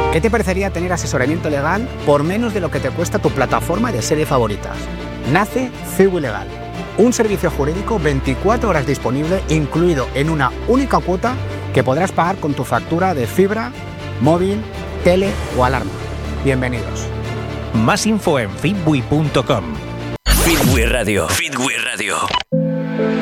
¿Qué te parecería tener asesoramiento legal por menos de lo que te cuesta tu plataforma de serie favoritas? Nace Ciwi Legal, un servicio jurídico 24 horas disponible, incluido en una única cuota que podrás pagar con tu factura de fibra, móvil, tele o alarma. Bienvenidos. Más info en fitwi.com. Fitwi Radio. Fitwi Radio.